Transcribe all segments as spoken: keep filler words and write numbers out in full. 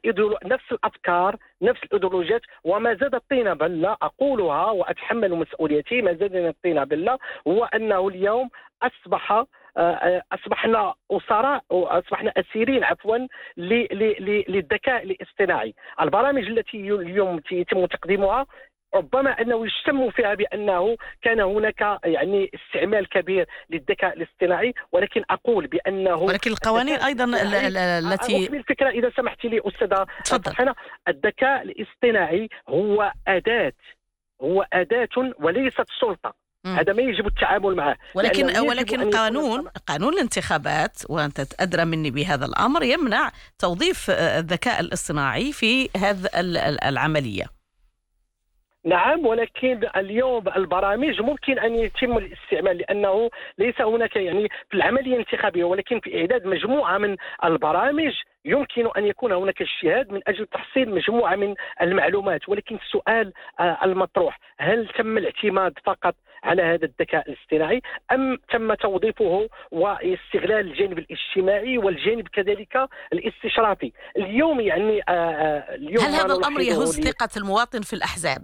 الإيديولو... نفس الأفكار، نفس الإيديولوجيات. وما زاد الطين بلة، أقولها وأتحمل مسؤوليتي، ما زاد الطين بلة هو أنه اليوم أصبح أصبحنا أسراء وأصبحنا أسيرين عفوا للذكاء الاصطناعي. البرامج التي اليوم يتم تقديمها ربما أنه يشتم فيها بأنه كان هناك يعني استعمال كبير للذكاء الاصطناعي، ولكن أقول بأنه ولكن القوانين أيضا التي أكمل الفكرة إذا سمحت لي أستاذة تفضل. الذكاء الاصطناعي هو أداة، هو أداة وليست سلطة. مم. هذا ما يجب التعامل معه. ولكن ولكن قانون قانون الانتخابات، وأنت أدرى مني بهذا الأمر، يمنع توظيف الذكاء الاصطناعي في هذه العملية. نعم، ولكن اليوم البرامج ممكن أن يتم الاستعمال، لأنه ليس هناك يعني في العملية الانتخابية، ولكن في إعداد مجموعة من البرامج يمكن أن يكون هناك اجتهاد من أجل تحصيل مجموعة من المعلومات. ولكن السؤال المطروح، هل تم الاعتماد فقط على هذا الذكاء الاصطناعي أم تم توظيفه واستغلال الجانب الاجتماعي والجانب كذلك الاستشرافي؟ اليوم يعني اليوم هل هذا الأمر يهز ثقة المواطن في الأحزاب؟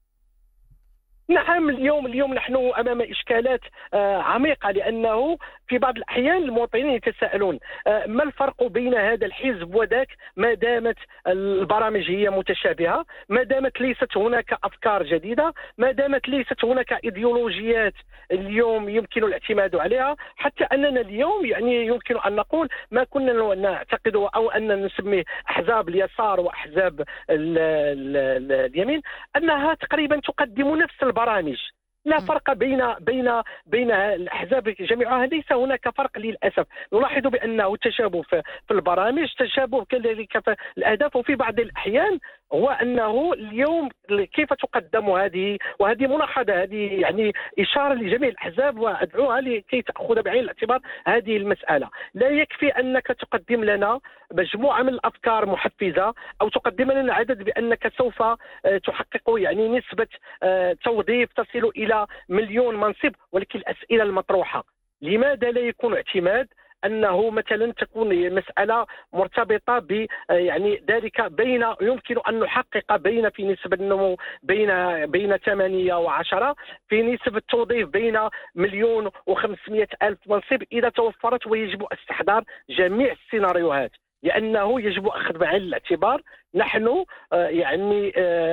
نعم، اليوم اليوم نحن أمام إشكالات عميقة، لأنه في بعض الأحيان المواطنين يتساءلون ما الفرق بين هذا الحزب وذاك ما دامت البرامج هي متشابهة، ما دامت ليست هناك أفكار جديدة، ما دامت ليست هناك إيديولوجيات اليوم يمكن الاعتماد عليها. حتى أننا اليوم يعني يمكن أن نقول ما كنا نعتقد أو أن نسميه أحزاب اليسار وأحزاب ال ال ال اليمين أنها تقريبا تقدم نفس البرامج. لا فرق بين بين بين الاحزاب جميعها، ليس هناك فرق للاسف. نلاحظ بانه تشابه في البرامج، تشابه كذلك في الاهداف، وفي بعض الاحيان هو انه اليوم كيف تقدم هذه، وهذه ملاحظه، هذه يعني اشاره لجميع الاحزاب وادعوها لكي تاخذ بعين الاعتبار هذه المساله. لا يكفي انك تقدم لنا مجموعه من الافكار محفزه او تقدم لنا عدد بانك سوف تحقق يعني نسبه توظيف تصل الى مليون منصب، ولكن الأسئلة المطروحة لماذا لا يكون اعتماد أنه مثلا تكون مسألة مرتبطة ب يعني ذلك بين يمكن أن نحقق بين في نسبة النمو بين بين ثمانية وعشرة، في نسبة التوظيف بين مليون وخمسمائة ألف منصب إذا توفرت، ويجب استحضار جميع السيناريوهات، لأنه يجب أخذ بعين الاعتبار. نحن يعني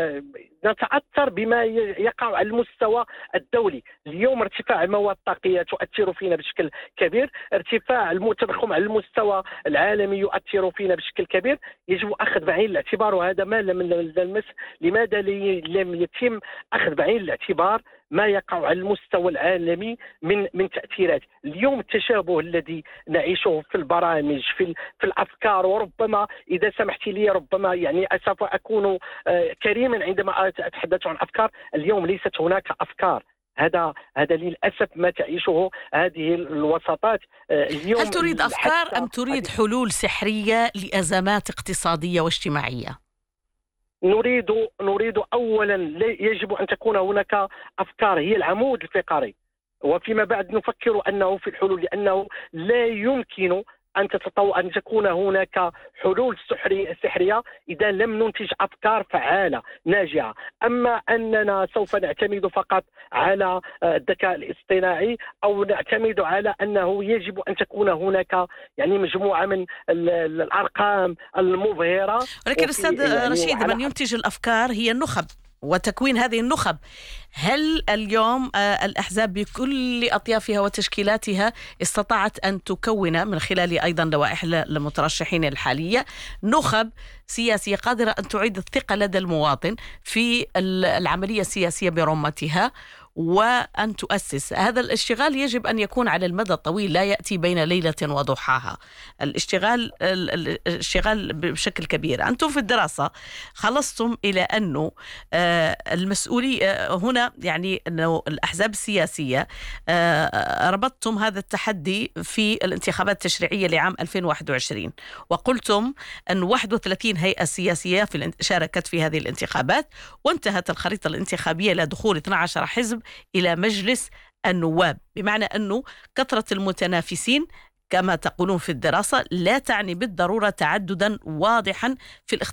نتأثر بما يقع على المستوى الدولي. اليوم ارتفاع المواد الطاقية تؤثر فينا بشكل كبير، ارتفاع التضخم على المستوى العالمي يؤثر فينا بشكل كبير، يجب أخذ بعين الاعتبار، وهذا ما لم نلمس. لماذا لم يتم أخذ بعين الاعتبار ما يقع على المستوى العالمي من من تأثيرات؟ اليوم التشابه الذي نعيشه في البرامج في في الأفكار، وربما إذا سمحت لي ربما يعني أسف أكون كريما عندما أتحدث عن أفكار، اليوم ليست هناك أفكار. هذا هذا للأسف ما تعيشه هذه الوساطات اليوم. هل تريد أفكار أم تريد حلول سحرية لأزمات اقتصادية واجتماعية؟ نريد نريد أولا يجب أن تكون هناك أفكار هي العمود الفقري، وفيما بعد نفكر أنه في الحلول، لأنه لا يمكن أن تتطو... أن تكون هناك حلول سحرية إذا لم ننتج أفكار فعالة ناجعة. أما أننا سوف نعتمد فقط على الذكاء الاصطناعي أو نعتمد على أنه يجب أن تكون هناك يعني مجموعة من الأرقام المبهرة. ولكن أستاذ يعني رشيد، من ينتج الأفكار هي النخب وتكوين هذه النخب. هل اليوم الأحزاب بكل أطيافها وتشكيلاتها استطاعت أن تكون من خلال أيضا لوائح المترشحين الحالية نخب سياسية قادرة أن تعيد الثقة لدى المواطن في العملية السياسية برمتها وأن تؤسس؟ هذا الاشتغال يجب أن يكون على المدى الطويل، لا يأتي بين ليلة وضحاها. الاشتغال الاشتغال بشكل كبير. أنتم في الدراسة خلصتم إلى أنه المسؤولية هنا يعني أنه الأحزاب السياسية ربطتم هذا التحدي في الانتخابات التشريعية لعام ألفين وواحد وعشرين، وقلتم أن واحد وثلاثين هيئة سياسية في شاركت في هذه الانتخابات، وانتهت الخريطة الانتخابية إلى دخول اثني عشر حزب إلى مجلس النواب، بمعنى أنه كثرة المتنافسين كما تقولون في الدراسة لا تعني بالضرورة تعددا واضحا في الاختيار.